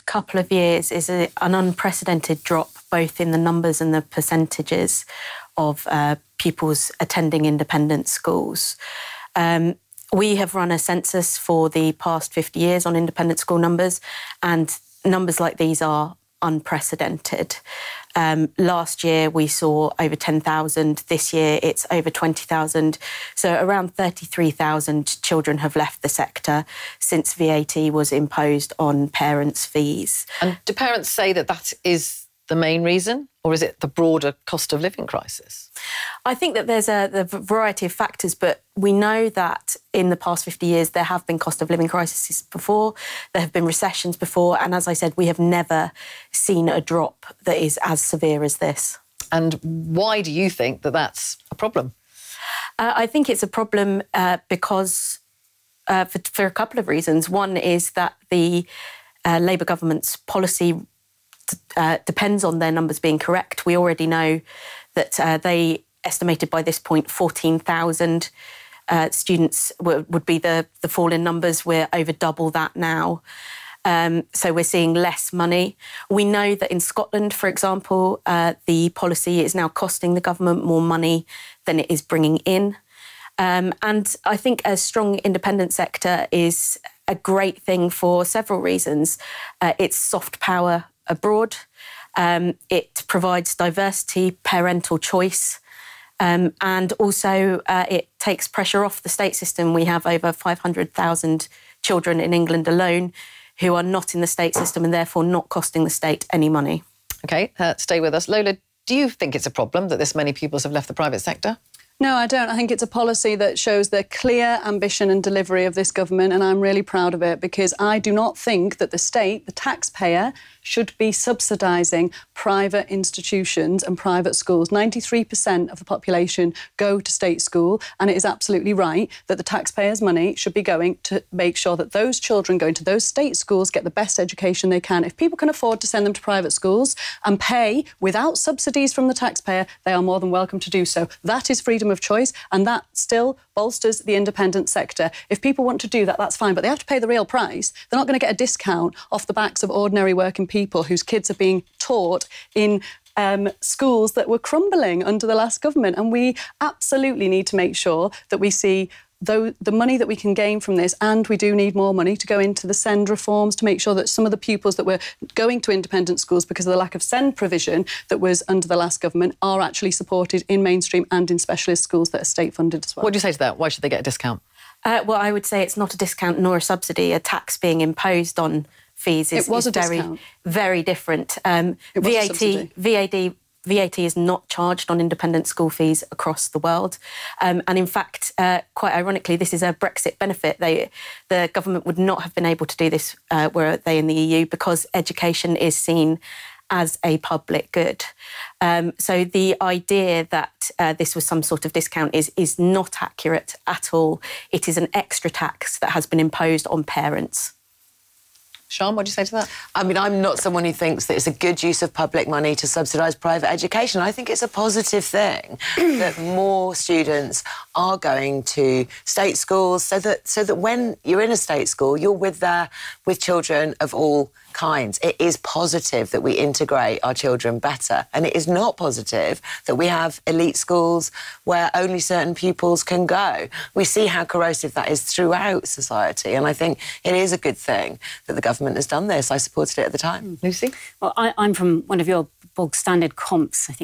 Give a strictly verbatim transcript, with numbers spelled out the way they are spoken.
couple of years is a, an unprecedented drop, both in the numbers and the percentages of uh, pupils attending independent schools. Um, we have run a census for the past fifty years on independent school numbers, and numbers like these are unprecedented. Um, last year we saw over ten thousand. This year it's over twenty thousand. So around thirty-three thousand children have left the sector since V A T was imposed on parents' fees. And do parents say that that is the main reason, or is it the broader cost of living crisis? I think that there's a, a variety of factors, but we know that in the past fifty years there have been cost of living crises before, there have been recessions before, and as I said, we have never seen a drop that is as severe as this. And why do you think that that's a problem? Uh, I think it's a problem uh, because, uh, for, for a couple of reasons. One is that the uh, Labour government's policy Uh, depends on their numbers being correct. We already know that uh, they estimated by this point fourteen thousand uh, students w- would be the, the fall in numbers. We're over double that now. Um, so we're seeing less money. We know that in Scotland, for example, uh, the policy is now costing the government more money than it is bringing in. Um, and I think a strong independent sector is a great thing for several reasons. Uh, it's soft power abroad. Um, it provides diversity, parental choice, um, and also uh, it takes pressure off the state system. We have over five hundred thousand children in England alone who are not in the state system and therefore not costing the state any money. OK, uh, stay with us. Lola, do you think it's a problem that this many pupils have left the private sector? No, I don't. I think it's a policy that shows the clear ambition and delivery of this government, and I'm really proud of it, because I do not think that the state, the taxpayer, should be subsidising private institutions and private schools. ninety-three percent of the population go to state school, and it is absolutely right that the taxpayers' money should be going to make sure that those children going to those state schools get the best education they can. If people can afford to send them to private schools and pay without subsidies from the taxpayer, they are more than welcome to do so. That is freedom of choice, and that still bolsters the independent sector. If people want to do that, that's fine, but they have to pay the real price. They're not going to get a discount off the backs of ordinary working people whose kids are being taught in um, schools that were crumbling under the last government. And we absolutely need to make sure that we see though the money that we can gain from this, and we do need more money to go into the SEND reforms to make sure that some of the pupils that were going to independent schools because of the lack of SEND provision that was under the last government are actually supported in mainstream and in specialist schools that are state-funded as well. What do you say to that? Why should they get a discount? Uh, well, I would say it's not a discount nor a subsidy. A tax being imposed on fees is, it was is a very, discount. very different. Um, it was V A T, a subsidy. V A D, V A T is not charged on independent school fees across the world. Um, and in fact, uh, quite ironically, this is a Brexit benefit. They, the government would not have been able to do this uh, were they in the E U, because education is seen as a public good. Um, so the idea that uh, this was some sort of discount is, is not accurate at all. It is an extra tax that has been imposed on parents. Sian, what do you say to that? I mean, I'm not someone who thinks that it's a good use of public money to subsidise private education. I think it's a positive thing that more students are going to state schools, so that so that when you're in a state school, you're with there with children of all kinds. It is positive that we integrate our children better, and it is not positive that we have elite schools where only certain pupils can go. We see how corrosive that is throughout society, and I think it is a good thing that the government has done this. I supported it at the time. Lucy? Well, I, I'm from one of your bog standard comps, I think.